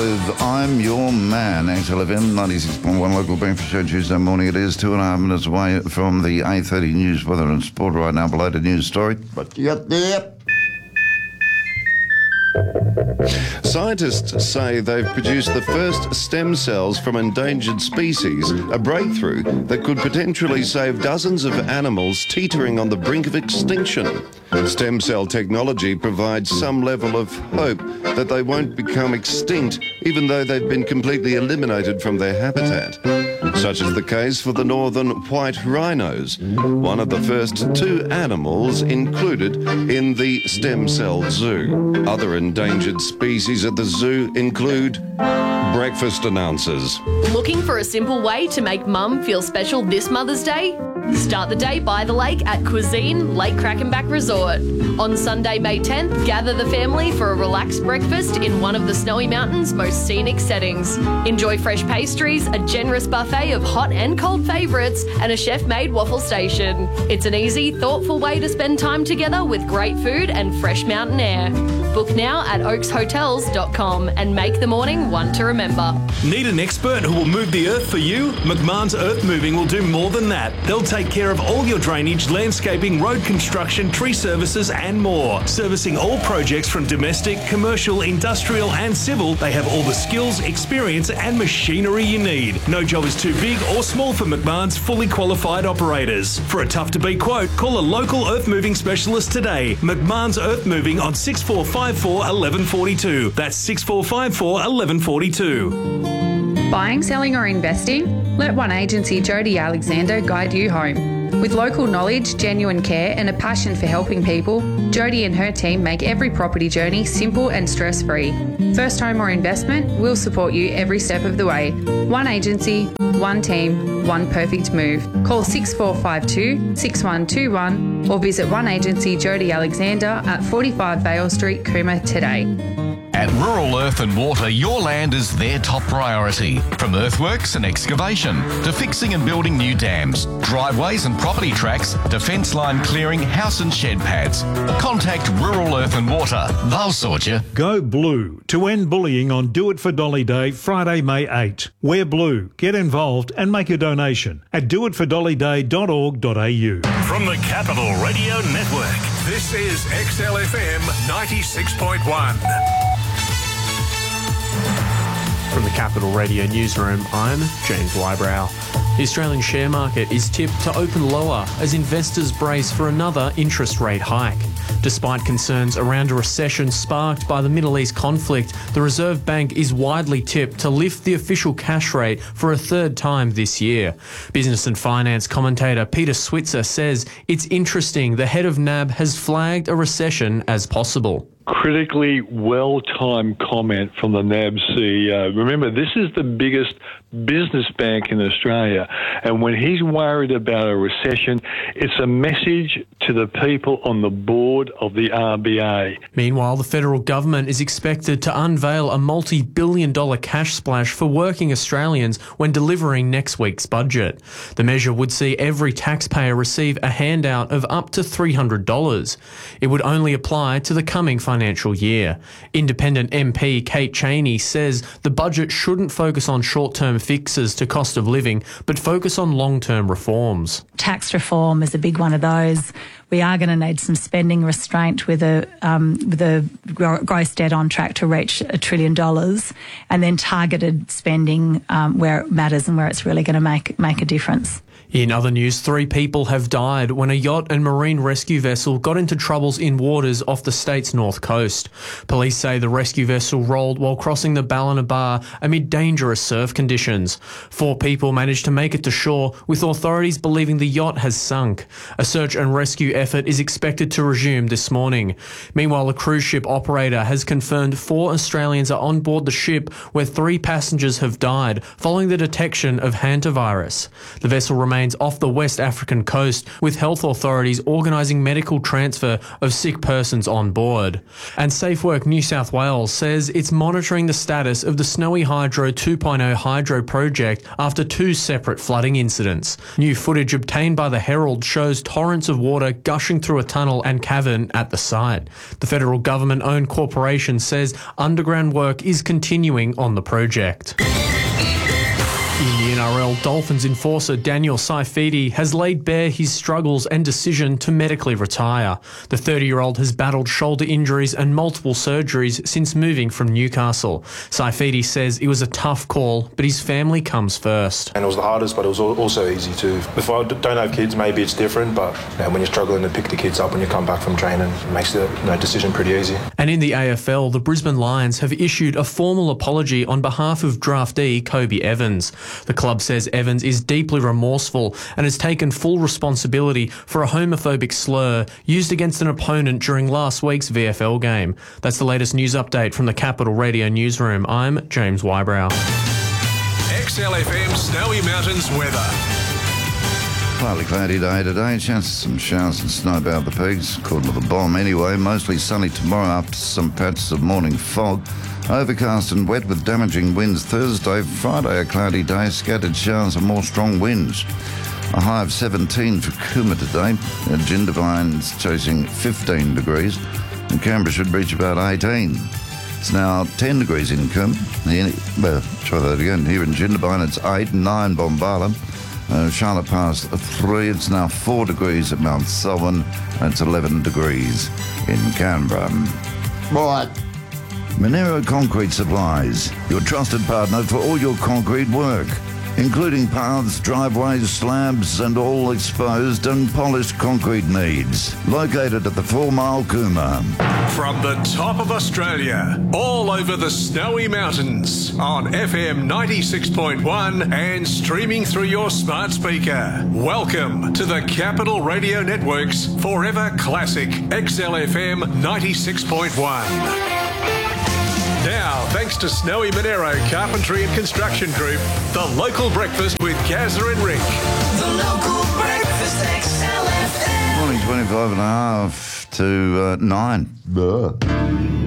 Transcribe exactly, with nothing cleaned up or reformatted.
with I'm Your Man, X L F M, ninety-six point one local breakfast show Tuesday morning. It is two and a half minutes away from the eight thirty news, weather and sport right now. Below the news story. But yep, yep. Scientists say they've produced the first stem cells from endangered species, a breakthrough that could potentially save dozens of animals teetering on the brink of extinction. Stem cell technology provides some level of hope that they won't become extinct even though they've been completely eliminated from their habitat. Such is the case for the northern white rhinos, one of the first two animals included in the stem cell zoo. Other endangered species at the zoo include breakfast announcers. Looking for a simple way to make mum feel special this Mother's Day? Start the day by the lake at Cuisine Lake Crackenback Resort. On Sunday, May tenth, gather the family for a relaxed breakfast in one of the Snowy Mountains' most scenic settings. Enjoy fresh pastries, a generous buffet of hot and cold favourites, and a chef-made waffle station. It's an easy, thoughtful way to spend time together with great food and fresh mountain air. Book now at oaks hotels dot com and make the morning one to remember. Need an expert who will move the earth for you? McMahon's Earth Moving will do more than that. They'll take care of all your drainage, landscaping, road construction, tree services and more. Servicing all projects from domestic, commercial, industrial and civil, they have all the skills, experience and machinery you need. No job is too big or small for McMahon's fully qualified operators. For a tough-to-beat quote, call a local earth moving specialist today. McMahon's Earth Moving on six four five four, one one four two. That's six four five four, one one four two. Buying, selling or investing? Let One Agency Jody Alexander guide you home. With local knowledge, genuine care and a passion for helping people, Jody and her team make every property journey simple and stress-free. First home or investment, we'll support you every step of the way. One agency, one team, one perfect move. Call six four five two, six one two one or visit One Agency Jody Alexander at forty-five Vale Street, Cooma today. At Rural Earth and Water, your land is their top priority. From earthworks and excavation to fixing and building new dams, driveways and property tracks to fence line clearing, house and shed pads. Contact Rural Earth and Water. They'll sort you. Go blue to end bullying on Do It for Dolly Day, Friday, May eighth. Wear blue, get involved and make a donation at do it for dolly day dot org dot a u. From the Capital Radio Network, this is X L F M ninety-six point one. From the Capital Radio Newsroom, I'm James Wybrow. The Australian share market is tipped to open lower as investors brace for another interest rate hike. Despite concerns around a recession sparked by the Middle East conflict, the Reserve Bank is widely tipped to lift the official cash rate for a third time this year. Business and finance commentator Peter Switzer says it's interesting the head of N A B has flagged a recession as possible. Critically well-timed comment from the N A B C E O. Remember, this is the biggest business bank in Australia, and when he's worried about a recession, it's a message to the people on the board of the R B A. Meanwhile, the federal government is expected to unveil a multi-billion dollar cash splash for working Australians when delivering next week's budget. The measure would see every taxpayer receive a handout of up to three hundred dollars. It would only apply to the coming financial financial year. Independent M P Kate Chaney says the budget shouldn't focus on short-term fixes to cost of living, but focus on long-term reforms. Tax reform is a big one of those. We are going to need some spending restraint with a um, with a gross debt on track to reach a trillion dollars, and then targeted spending um, where it matters and where it's really going to make make a difference. In other news, three people have died when a yacht and marine rescue vessel got into troubles in waters off the state's north coast. Police say the rescue vessel rolled while crossing the Ballina Bar amid dangerous surf conditions. Four people managed to make it to shore, with authorities believing the yacht has sunk. A search and rescue effort is expected to resume this morning. Meanwhile, a cruise ship operator has confirmed four Australians are on board the ship, where three passengers have died following the detection of hantavirus. The vessel remains remains off the West African coast, with health authorities organising medical transfer of sick persons on board. And SafeWork New South Wales says it's monitoring the status of the Snowy Hydro two point oh hydro project after two separate flooding incidents. New footage obtained by the Herald shows torrents of water gushing through a tunnel and cavern at the site. The federal government-owned corporation says underground work is continuing on the project. In the N R L, Dolphins enforcer Daniel Saifidi has laid bare his struggles and decision to medically retire. The thirty-year-old has battled shoulder injuries and multiple surgeries since moving from Newcastle. Saifidi says it was a tough call, but his family comes first. And it was the hardest, but it was also easy too. If I don't have kids, maybe it's different, but you know, when you're struggling to pick the kids up when you come back from training, it makes the you know, decision pretty easy. And in the A F L, the Brisbane Lions have issued a formal apology on behalf of draftee Kobe Evans. The club says Evans is deeply remorseful and has taken full responsibility for a homophobic slur used against an opponent during last week's V F L game. That's the latest news update from the Capital Radio newsroom. I'm James Wybrow. X L F M Snowy Mountains weather. Partly cloudy day today, chances of some showers and snow about the peaks, according to the bomb anyway. Mostly sunny tomorrow after some patches of morning fog. Overcast and wet with damaging winds Thursday. Friday a cloudy day, scattered showers and more strong winds. A high of seventeen for Cooma today. And Jindabyne's chasing fifteen degrees. And Canberra should reach about eighteen. It's now ten degrees in Cooma. Well, try that again. Here in Jindabyne it's eight, nine Bombala. Uh, Charlotte Pass three. It's now four degrees at Mount Selwyn. And it's eleven degrees in Canberra. Right. Monero Concrete Supplies, your trusted partner for all your concrete work, including paths, driveways, slabs and all exposed and polished concrete needs. Located at the Four Mile Cooma. From the top of Australia, all over the Snowy Mountains, on F M ninety-six point one and streaming through your smart speaker. Welcome to the Capital Radio Network's Forever Classic X L F M ninety-six point one. Now, thanks to Snowy Monero Carpentry and Construction Group, the local breakfast with Gazza and Rick. The local breakfast, X L F M. Morning, twenty-five and a half to uh, nine. Buh.